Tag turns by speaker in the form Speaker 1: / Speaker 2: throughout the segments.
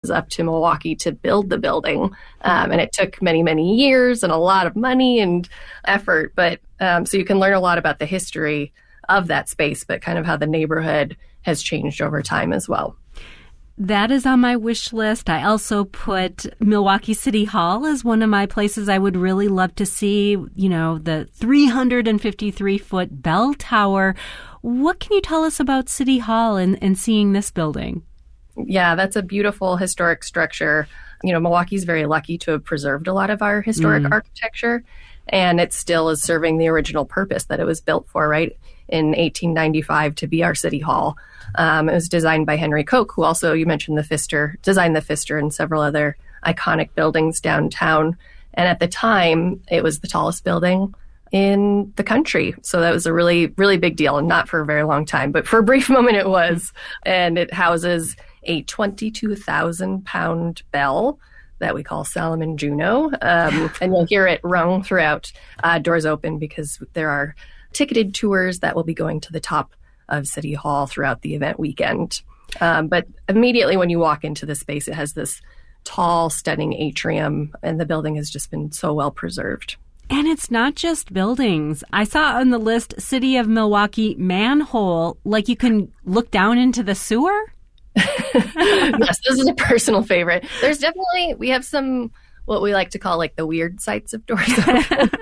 Speaker 1: up to Milwaukee to build the building. And it took many, many years and a lot of money and effort. But so you can learn a lot about the history of that space, but kind of how the neighborhood has changed over time as well.
Speaker 2: That is on my wish list. I also put Milwaukee City Hall as one of my places I would really love to see, you know, the 353-foot bell tower. What can you tell us about City Hall and seeing this building?
Speaker 1: Yeah, that's a beautiful historic structure. You know, Milwaukee's very lucky to have preserved a lot of our historic architecture, and it still is serving the original purpose that it was built for, right? In 1895 to be our City Hall. It was designed by Henry Koch, who also, you mentioned the Pfister, designed the Pfister and several other iconic buildings downtown. And at the time, it was the tallest building in the country. So that was a really, really big deal, and not for a very long time, but for a brief moment it was. And it houses a 22,000-pound bell that we call Solomon Juno. And you'll hear it rung throughout doors open, because there are ticketed tours that will be going to the top of City Hall throughout the event weekend. But immediately when you walk into the space, it has this tall, stunning atrium, and the building has just been so well preserved.
Speaker 2: And it's not just buildings. I saw on the list City of Milwaukee manhole, like you can look down into the sewer?
Speaker 1: Yes, this is a personal favorite. There's definitely, we have some, what we like to call like the weird sites of doors open.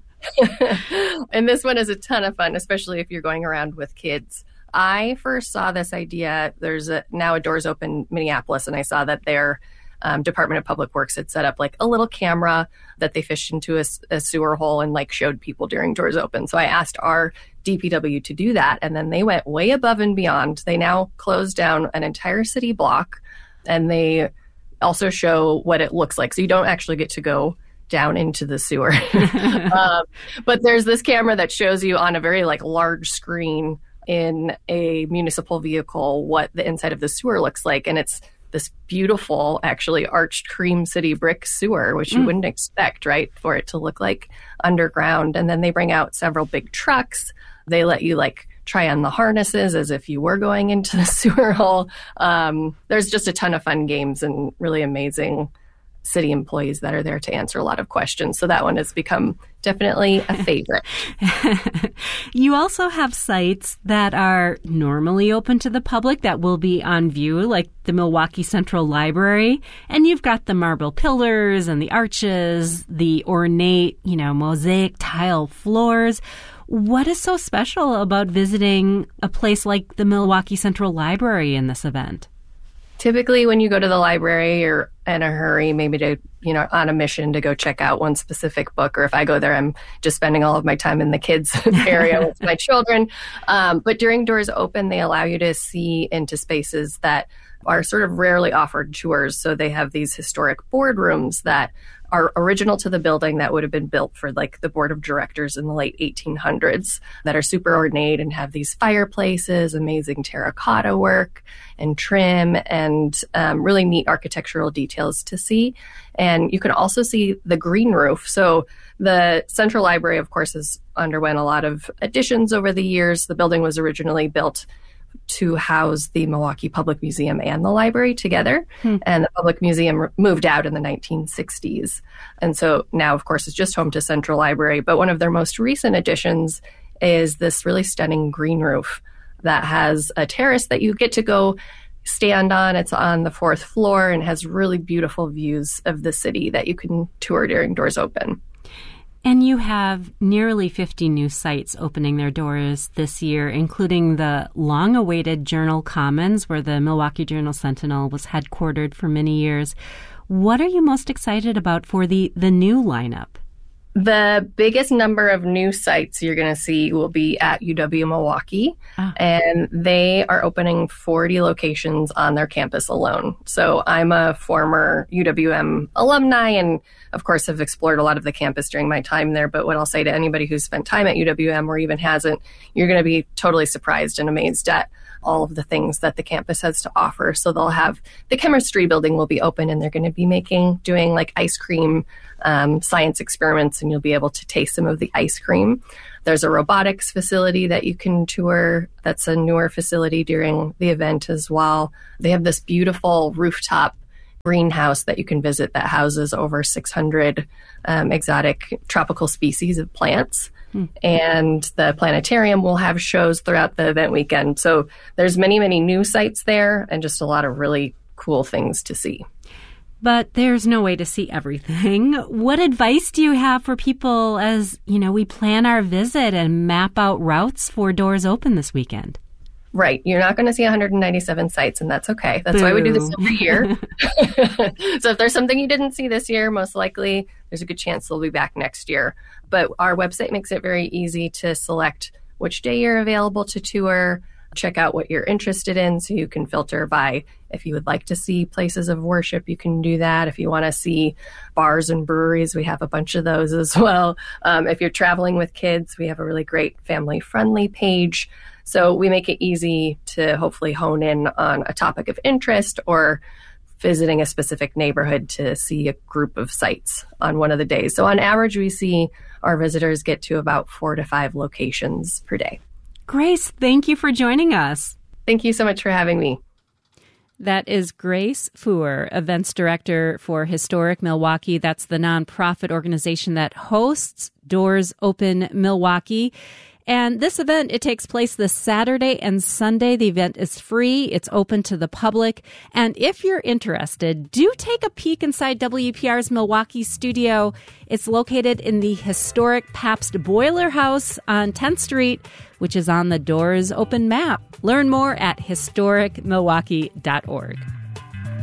Speaker 1: And this one is a ton of fun, especially if you're going around with kids. I first saw this idea, there's now a Doors Open Minneapolis, and I saw that their Department of Public Works had set up like a little camera that they fished into a sewer hole and like showed people during Doors Open. So I asked our DPW to do that, and then they went way above and beyond. They now closed down an entire city block, and they also show what it looks like. So you don't actually get to go down into the sewer. But there's this camera that shows you on a very like large screen in a municipal vehicle what the inside of the sewer looks like. And it's this beautiful, actually arched Cream City brick sewer, which you wouldn't expect, right, for it to look like underground. And then they bring out several big trucks. They let you like try on the harnesses as if you were going into the sewer hole. There's just a ton of fun games and really amazing city employees that are there to answer a lot of questions. So that one has become definitely a favorite.
Speaker 2: You also have sites that are normally open to the public that will be on view, like the Milwaukee Central Library. And you've got the marble pillars and the arches, the ornate, mosaic tile floors. What is so special about visiting a place like the Milwaukee Central Library in this event?
Speaker 1: Typically, when you go to the library, you're in a hurry, maybe to, on a mission to go check out one specific book. Or if I go there, I'm just spending all of my time in the kids area with my children. But during Doors Open, they allow you to see into spaces that are sort of rarely offered tours. So they have these historic boardrooms that are original to the building that would have been built for like the board of directors in the late 1800s that are super ornate and have these fireplaces, amazing terracotta work and trim, and really neat architectural details to see. And you can also see the green roof. So the Central Library, of course, has underwent a lot of additions over the years. The building was originally built to house the Milwaukee Public Museum and the library together. And the Public Museum moved out in the 1960s. And so now, of course, it's just home to Central Library. But one of their most recent additions is this really stunning green roof that has a terrace that you get to go stand on. It's on the 4th floor and has really beautiful views of the city that you can tour during Doors Open.
Speaker 2: And you have nearly 50 new sites opening their doors this year, including the long-awaited Journal Commons, where the Milwaukee Journal-Sentinel was headquartered for many years. What are you most excited about for the new lineup?
Speaker 1: The biggest number of new sites you're going to see will be at UW Milwaukee, and they are opening 40 locations on their campus alone. So I'm a former UWM alumni and, of course, have explored a lot of the campus during my time there. But what I'll say to anybody who's spent time at UWM or even hasn't, you're going to be totally surprised and amazed at all of the things that the campus has to offer. So they'll have the chemistry building will be open, and they're going to be doing like ice cream science experiments, and you'll be able to taste some of the ice cream. There's a robotics facility that you can tour. That's a newer facility during the event as well. They have this beautiful rooftop greenhouse that you can visit that houses over 600 exotic tropical species of plants. And the planetarium will have shows throughout the event weekend. So there's many, many new sites there and just a lot of really cool things to see.
Speaker 2: But there's no way to see everything. What advice do you have for people as, we plan our visit and map out routes for Doors Open this weekend?
Speaker 1: Right. You're not going to see 197 sites, and that's okay. That's why we do this every year. So if there's something you didn't see this year, most likely there's a good chance they'll be back next year. But our website makes it very easy to select which day you're available to tour, check out what you're interested in, so you can filter by if you would like to see places of worship, you can do that. If you want to see bars and breweries, we have a bunch of those as well. If you're traveling with kids, we have a really great family-friendly page. So we make it easy to hopefully hone in on a topic of interest or visiting a specific neighborhood to see a group of sites on one of the days. So on average, we see our visitors get to about 4 to 5 locations per day.
Speaker 2: Grace, thank you for joining us.
Speaker 1: Thank you so much for having me.
Speaker 2: That is Grace Fuhr, Events Director for Historic Milwaukee. That's the nonprofit organization that hosts Doors Open Milwaukee. And this event, it takes place this Saturday and Sunday. The event is free. It's open to the public. And if you're interested, do take a peek inside WPR's Milwaukee studio. It's located in the historic Pabst Boiler House on 10th Street, which is on the Doors Open map. Learn more at historicmilwaukee.org.